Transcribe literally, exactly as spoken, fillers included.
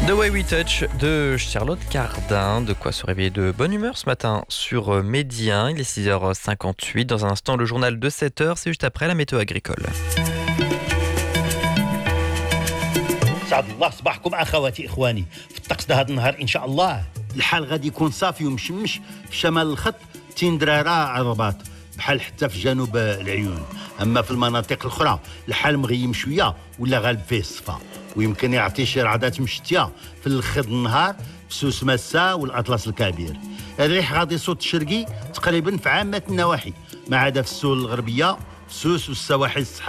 The Way We Touch de Charlotte Cardin. De quoi se réveiller de bonne humeur ce matin sur Médien. Il est six heures cinquante-huit. Dans un instant, le journal de sept heures. C'est juste après la météo agricole. سعد الله صباحكم اخواتي اخواني في الطقس ده هذا النهار ان شاء الله الحال غادي يكون صافي ومشمش في شمال الخط تندرارا عربات بحال حتى في جنوب العيون. اما في المناطق الاخرى الحال مغيم شويه ولا غالب فيه الصفا ويمكن يعطي شي رعدات مشتيه في الخض النهار في سوس مسا والاطلس الكبير. الريح غادي يصوت شرقي تقريبا في عامه النواحي ما عدا في السهول الغربيه في سوس والسواحل الصحراويه